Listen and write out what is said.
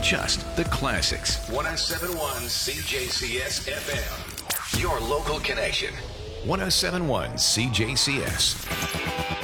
just the classics. 1071 CJCS FM. Your local connection. 1071 CJCS.